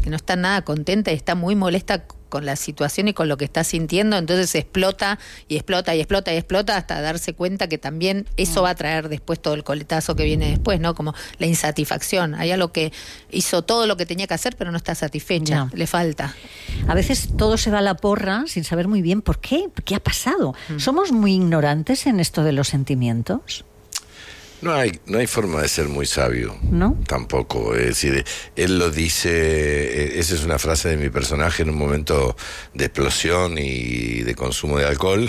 que no está nada contenta y está muy molesta con la situación y con lo que está sintiendo, entonces explota y explota y explota y explota hasta darse cuenta que también eso va a traer después todo el coletazo que viene después, ¿no? Como la insatisfacción. Hay algo que hizo todo lo que tenía que hacer, pero no está satisfecha, le falta. A veces todo se va a la porra sin saber muy bien por qué ha pasado. ¿Somos muy ignorantes en esto de los sentimientos? No hay forma de ser muy sabio, ¿no? Tampoco. Es decir, él lo dice, esa es una frase de mi personaje en un momento de explosión y de consumo de alcohol,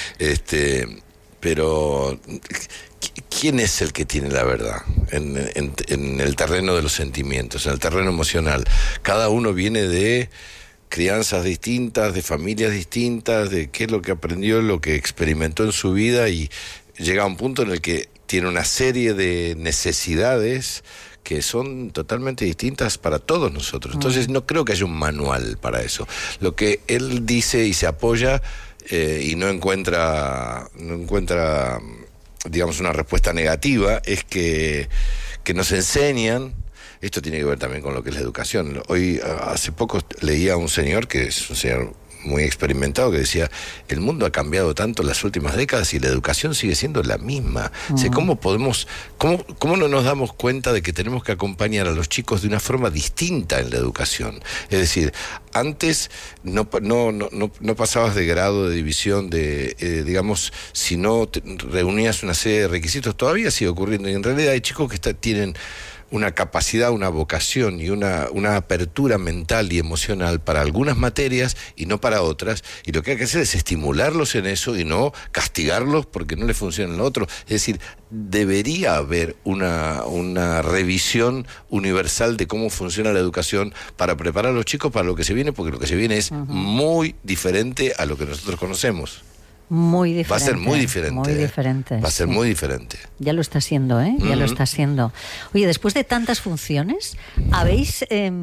pero ¿quién es el que tiene la verdad en el terreno de los sentimientos, en el terreno emocional? Cada uno viene de crianzas distintas, de familias distintas, de qué es lo que aprendió, lo que experimentó en su vida, y llega a un punto en el que tiene una serie de necesidades que son totalmente distintas para todos nosotros. Entonces no creo que haya un manual para eso. Lo que él dice y se apoya y no encuentra, digamos, una respuesta negativa, es que nos enseñan. Esto tiene que ver también con lo que es la educación. Hoy, hace poco, leía a un señor, que es un señor muy experimentado, que decía: el mundo ha cambiado tanto en las últimas décadas y la educación sigue siendo la misma. O sea, ¿cómo no nos damos cuenta de que tenemos que acompañar a los chicos de una forma distinta en la educación? Es decir, antes no pasabas de grado, de división, digamos, si no reunías una serie de requisitos. Todavía sigue ocurriendo, y en realidad hay chicos que tienen una capacidad, una vocación y una apertura mental y emocional para algunas materias y no para otras, y lo que hay que hacer es estimularlos en eso y no castigarlos porque no les funciona en lo otro. Es decir, debería haber una revisión universal de cómo funciona la educación para preparar a los chicos para lo que se viene, porque lo que se viene es muy diferente a lo que nosotros conocemos. Muy diferente. Va a ser muy diferente. Muy diferente. Va a ser muy diferente. Ya lo está siendo, ¿eh? Ya lo está siendo. Oye, después de tantas funciones, ¿habéis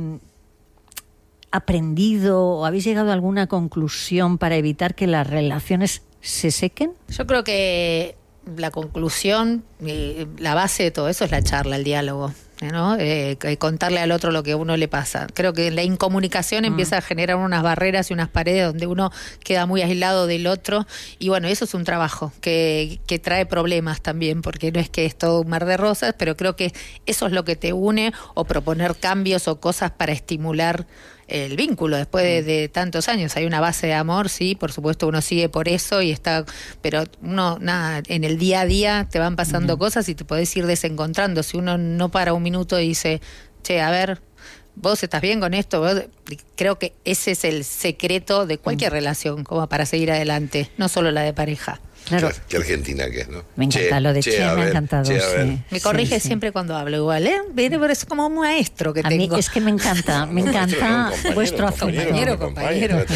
aprendido o habéis llegado a alguna conclusión para evitar que las relaciones se sequen? Yo creo que la conclusión, la base de todo eso es la charla, el diálogo, ¿no? Contarle al otro lo que a uno le pasa. Creo que la incomunicación empieza a generar unas barreras y unas paredes donde uno queda muy aislado del otro, y bueno, eso es un trabajo que trae problemas también, porque no es que es todo un mar de rosas, pero creo que eso es lo que te une, o proponer cambios o cosas para estimular el vínculo después de tantos años. Hay una base de amor, sí, por supuesto uno sigue por eso y está, pero uno, nada, en el día a día te van pasando cosas y te podés ir desencontrando. Si uno no para un minuto y dice: che, a ver, vos estás bien con esto, creo que ese es el secreto de cualquier relación, como para seguir adelante, no solo la de pareja. Claro. Qué argentina que es, ¿no? Me encanta lo de Che, me ha encantado. Sí. Me corrige siempre cuando hablo igual, ¿eh? Pero es como un maestro que tengo. A mí es que me encanta vuestro acento. Compañero.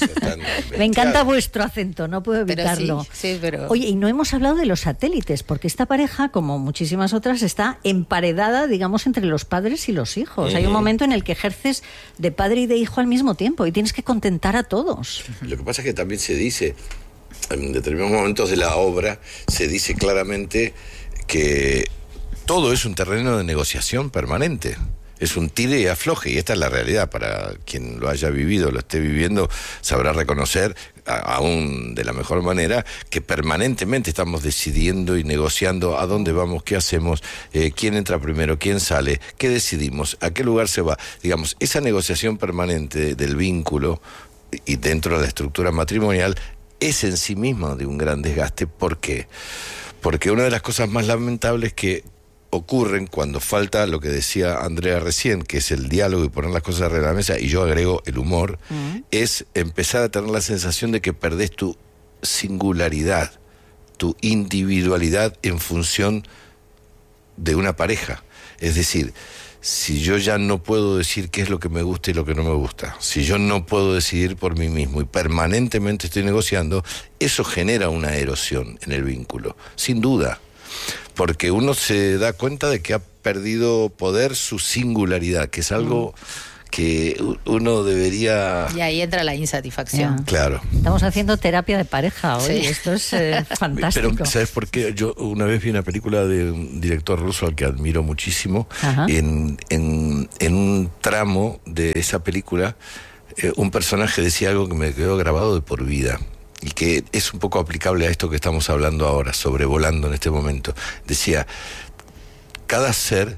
Me encanta vuestro acento, no puedo evitarlo. Sí, pero... Oye, y no hemos hablado de los satélites, porque esta pareja, como muchísimas otras, está emparedada, digamos, entre los padres y los hijos. Hay un momento en el que ejerces de padre y de hijo al mismo tiempo y tienes que contentar a todos. Lo que pasa es que también se dice, en determinados momentos de la obra, se dice claramente que todo es un terreno de negociación permanente. Es un tire y afloje, y esta es la realidad. Para quien lo haya vivido, lo esté viviendo, sabrá reconocer, aún de la mejor manera, que permanentemente estamos decidiendo y negociando a dónde vamos, qué hacemos, quién entra primero, quién sale, qué decidimos, a qué lugar se va. Digamos, esa negociación permanente del vínculo y dentro de la estructura matrimonial es en sí misma de un gran desgaste. ¿Por qué? Porque una de las cosas más lamentables que ocurren cuando falta lo que decía Andrea recién, que es el diálogo y poner las cosas arriba de la mesa, y yo agrego el humor, es empezar a tener la sensación de que perdés tu singularidad, tu individualidad en función de una pareja. Es decir, si yo ya no puedo decir qué es lo que me gusta y lo que no me gusta, si yo no puedo decidir por mí mismo y permanentemente estoy negociando, eso genera una erosión en el vínculo, sin duda, porque uno se da cuenta de que ha perdido poder su singularidad, que es algo que uno debería... Y ahí entra la insatisfacción. Ya. Claro. Estamos haciendo terapia de pareja hoy. Sí. Esto es fantástico. Pero, ¿sabes por qué? Yo una vez vi una película de un director ruso al que admiro muchísimo. Ajá. En un tramo de esa película, un personaje decía algo que me quedó grabado de por vida y que es un poco aplicable a esto que estamos hablando ahora, sobrevolando en este momento. Decía, cada ser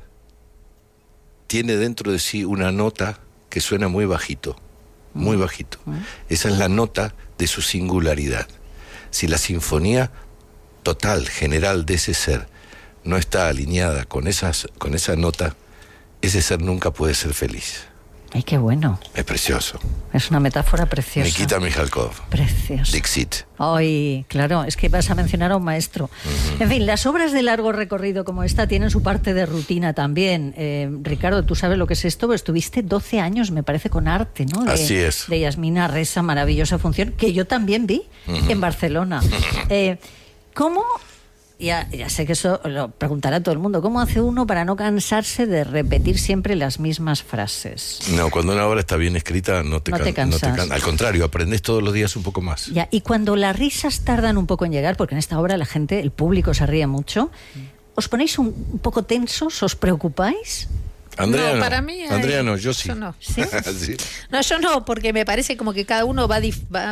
tiene dentro de sí una nota que suena muy bajito, muy bajito. Esa es la nota de su singularidad. Si la sinfonía total, general de ese ser no está alineada con esa nota, ese ser nunca puede ser feliz. Ay, qué bueno. Es precioso. Es una metáfora preciosa. Nikita Mikhalkov. Precioso. Dixit. Ay, claro, es que vas a mencionar a un maestro. En fin, las obras de largo recorrido como esta tienen su parte de rutina también. Ricardo, tú sabes lo que es esto, estuviste 12 años, me parece, con arte, ¿no? Así es. De Yasmina Reza, maravillosa función, que yo también vi en Barcelona. ¿Cómo...? Ya sé que eso lo preguntará todo el mundo. ¿Cómo hace uno para no cansarse de repetir siempre las mismas frases? No, cuando una obra está bien escrita no te cansas. Al contrario, aprendes todos los días un poco más. Ya, y cuando las risas tardan un poco en llegar, porque en esta obra la gente, el público se ríe mucho, ¿os ponéis un poco tensos? ¿Os preocupáis? Andrea No, no, para mí Andrea no, yo sí. Yo no. ¿Sí? Sí. No, yo no, porque me parece como que cada uno va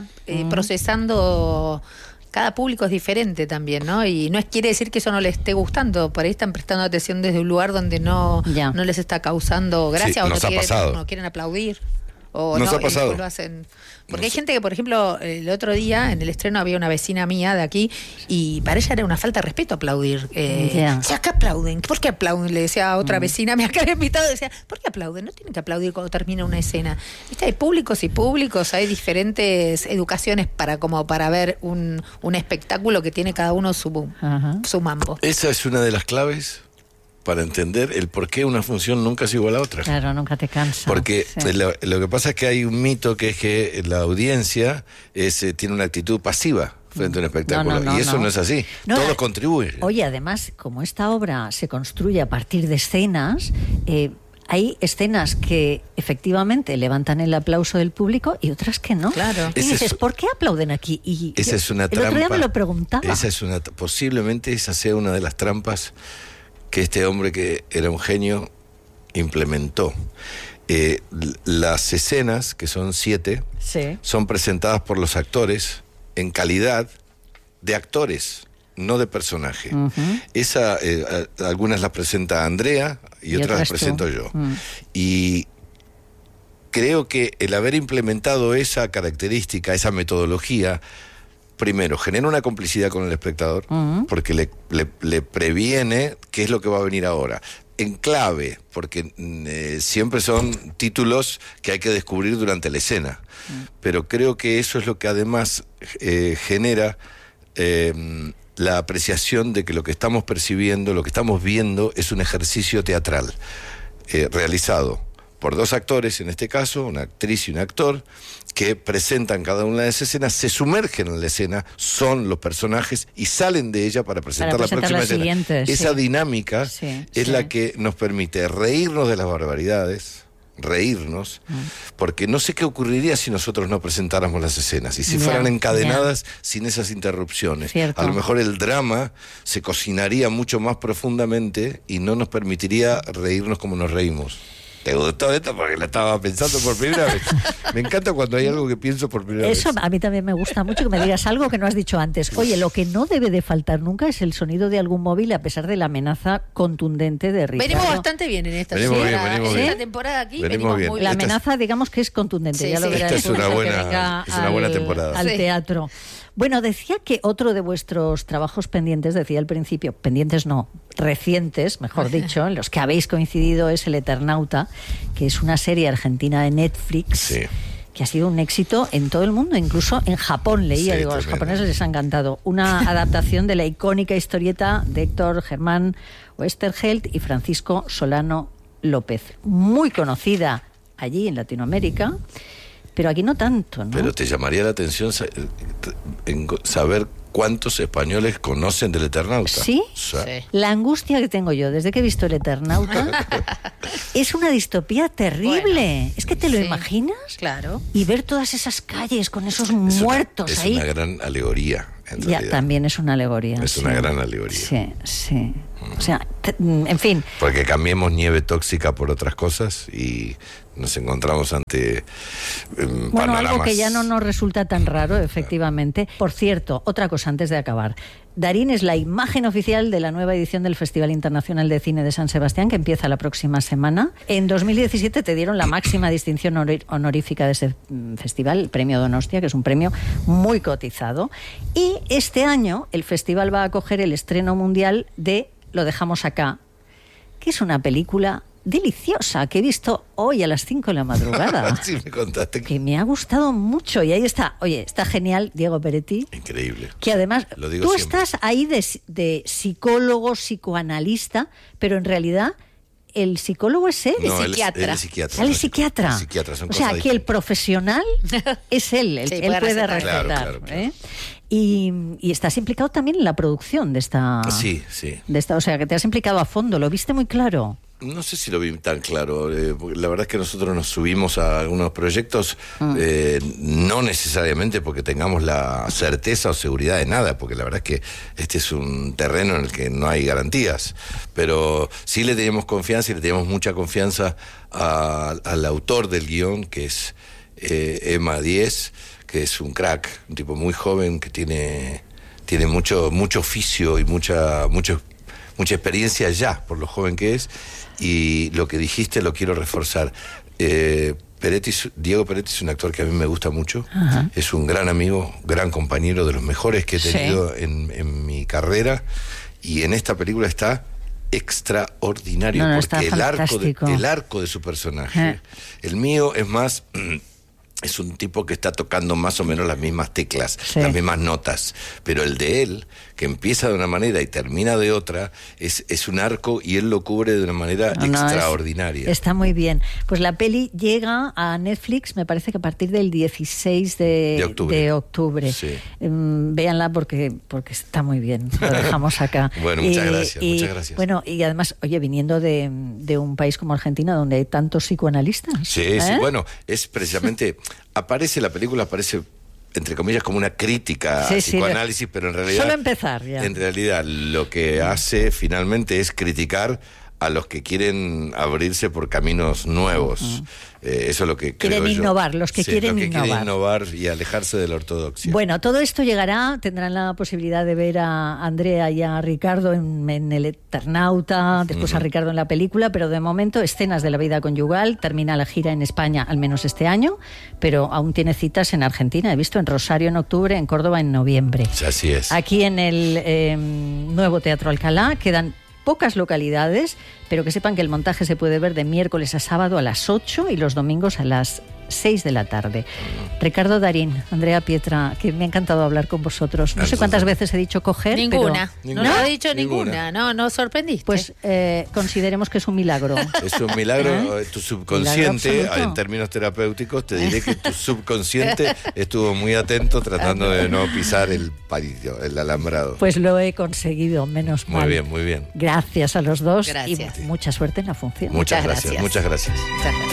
procesando. Cada público es diferente también, ¿no? Y no quiere decir que eso no les esté gustando. Por ahí están prestando atención desde un lugar donde no les está causando gracia, Sí, o nos no quieren aplaudir. O Nos no, ha pasado. y lo hacen. Porque hay gente que, por ejemplo, el otro día en el estreno había una vecina mía de aquí y para ella era una falta de respeto aplaudir. Decía, ¿qué aplauden? ¿Por qué aplauden? Le decía a otra vecina mía que había invitado, decía, ¿por qué aplauden? No tienen que aplaudir cuando termina una escena. ¿Viste? Hay públicos y públicos, hay diferentes educaciones para ver un espectáculo que tiene cada uno su mambo. Esa es una de las claves para entender el por qué una función nunca es igual a otra. Claro, nunca te cansas. Porque sí. lo que pasa es que hay un mito que es que la audiencia tiene una actitud pasiva frente a un espectáculo. Y eso no es así. Todos contribuyen. Oye, además, como esta obra se construye a partir de escenas, hay escenas que efectivamente levantan el aplauso del público y otras que no. Claro. Y dices, ¿por qué aplauden aquí? Y esa es una trampa. El otro día me lo preguntaba. Posiblemente esa sea una de las trampas que este hombre, que era un genio, implementó. Las escenas, que son 7, son presentadas por los actores en calidad de actores, no de personaje. Algunas las presenta Andrea y otras las presento yo. Y creo que el haber implementado esa característica, esa metodología, primero, genera una complicidad con el espectador, porque le previene qué es lo que va a venir ahora. En clave, porque siempre son títulos que hay que descubrir durante la escena. Pero creo que eso es lo que además genera la apreciación de que lo que estamos percibiendo, lo que estamos viendo, es un ejercicio teatral realizado por 2 actores, en este caso, una actriz y un actor, que presentan cada una de esas escenas, se sumergen en la escena, son los personajes y salen de ella para presentar la próxima escena. Esa dinámica es la que nos permite reírnos de las barbaridades, porque no sé qué ocurriría si nosotros no presentáramos las escenas, y si fueran encadenadas sin esas interrupciones. Cierto. A lo mejor el drama se cocinaría mucho más profundamente y no nos permitiría reírnos como nos reímos. ¿Te gustó esto? Porque la estaba pensando por primera vez. Me encanta cuando hay algo que pienso por primera vez. Eso a mí también me gusta mucho, que me digas algo que no has dicho antes. Oye, lo que no debe de faltar nunca es el sonido de algún móvil, a pesar de la amenaza contundente de Ricardo. Venimos bastante bien en esta temporada aquí. Venimos muy bien. La amenaza, digamos que es contundente. Ya lo verás. Esta es una buena temporada. Al teatro. Bueno, decía que otro de vuestros trabajos pendientes, decía al principio, pendientes no, recientes, mejor dicho, en los que habéis coincidido, es El Eternauta, que es una serie argentina de Netflix, que ha sido un éxito en todo el mundo, incluso en Japón, leía, a los japoneses les ha encantado. Una adaptación de la icónica historieta de Héctor Germán Oesterheld y Francisco Solano López, muy conocida allí en Latinoamérica, pero aquí no tanto, ¿no? Pero te llamaría la atención saber ¿Cuántos españoles conocen del Eternauta? ¿Sí? Sí. La angustia que tengo yo desde que he visto El Eternauta es una distopía terrible. Bueno, es que te lo sí. imaginas Claro. y ver todas esas calles con esos muertos es ahí. una gran alegoría, en Ya, realidad. también es una alegoría. Es una gran alegoría. Sí, sí. O sea, en fin. Porque cambiemos nieve tóxica por otras cosas y nos encontramos ante Bueno, panoramas. algo que ya no nos resulta tan raro, efectivamente. Por cierto, otra cosa antes de acabar. Darín es la imagen oficial de la nueva edición del Festival Internacional de Cine de San Sebastián, que empieza la próxima semana. En 2017 te dieron la máxima distinción honorífica de ese festival, el Premio Donostia, que es un premio muy cotizado. Y este año el festival va a acoger el estreno mundial de Lo dejamos acá, que es una película deliciosa que he visto hoy a las 5 de la madrugada. Sí, me contaste. Que me ha gustado mucho. Y ahí está, oye, está genial Diego Peretti. Increíble. Que además, Lo digo tú siempre. estás ahí de psicólogo, psicoanalista, pero en realidad el psicólogo es él. No, psiquiatra. Él es psiquiatra. Él es psiquiatra. El psiquiatra, son O sea, cosas que el distintas. profesional es él. Sí, Él puede puede recetar. recetar. Claro. ¿eh? Y estás implicado también en la producción de esta... Sí. O sea, que te has implicado a fondo. ¿Lo viste muy claro? No sé si lo vi tan claro. Porque la verdad es que nosotros nos subimos a algunos proyectos, no necesariamente porque tengamos la certeza o seguridad de nada, porque la verdad es que este es un terreno en el que no hay garantías. Pero sí le teníamos confianza y le teníamos mucha confianza al autor del guión, que es Emma Diez, que es un crack, un tipo muy joven que tiene mucho oficio y mucha experiencia ya, por lo joven que es. Y lo que dijiste lo quiero reforzar. Diego Peretti es un actor que a mí me gusta mucho. Ajá. Es un gran amigo, gran compañero, de los mejores que he Sí. tenido en mi carrera. Y en esta película está extraordinario, No, porque está fantástico. el arco de su personaje. El mío es más... Es un tipo que está tocando más o menos las mismas teclas, Sí. las mismas notas. Pero el de él, que empieza de una manera y termina de otra, es un arco y él lo cubre de una manera extraordinaria. Está muy bien. Pues la peli llega a Netflix, me parece que a partir del 16 de octubre. Sí. Véanla porque está muy bien. Lo dejamos acá. Bueno, muchas gracias. Bueno, y además, oye, viniendo de un país como Argentina, donde hay tantos psicoanalistas. Sí, bueno, es precisamente... la película aparece, entre comillas, como una crítica al psicoanálisis, pero en realidad... Solo empezar, ya. En realidad, lo que hace finalmente es criticar a los que quieren abrirse por caminos nuevos. Eso es lo que creo yo. Quieren innovar, los que quieren innovar y alejarse de la ortodoxia. Bueno, todo esto llegará, tendrán la posibilidad de ver a Andrea y a Ricardo en El Eternauta, después a Ricardo en la película, pero de momento Escenas de la vida conyugal termina la gira en España, al menos este año, pero aún tiene citas en Argentina, he visto en Rosario en octubre, en Córdoba en noviembre. Así es. Aquí en el nuevo Teatro Alcalá quedan pocas localidades, pero que sepan que el montaje se puede ver de miércoles a sábado a las 8 y los domingos a las 6 de la tarde. Ricardo Darín, Andrea Pietra, que me ha encantado hablar con vosotros. No sé cuántas veces he dicho coger, Ninguna. pero... No lo he dicho ninguna. No sorprendiste. Pues consideremos que es un milagro. Es un milagro. Tu subconsciente, Milagro absoluto. en términos terapéuticos, te diré que tu subconsciente estuvo muy atento tratando de no pisar el palillo, el alambrado. Pues lo he conseguido, menos mal. Muy bien, muy bien. Gracias a los dos Gracias. y mucha suerte en la función. Muchas gracias. gracias. Muchas gracias. Muchas gracias.